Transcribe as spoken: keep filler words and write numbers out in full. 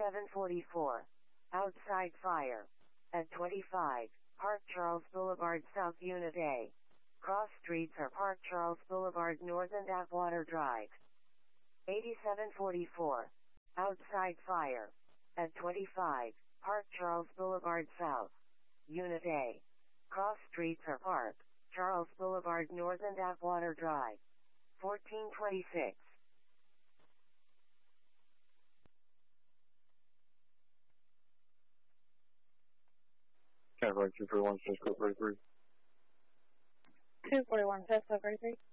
eighty-seven forty-four. Outside fire. At twenty-five, Park Charles Boulevard South Unit A. Cross streets are Park Charles Boulevard North and Atwater Drive. eighty-seven forty-four. Outside fire. At twenty-five, Park Charles Boulevard South. Unit A. Cross streets are Park Charles Boulevard North and Atwater Drive. fourteen twenty-six. Cadillac two forty-one, Cisco thirty-three. two forty-one, Cisco thirty-three.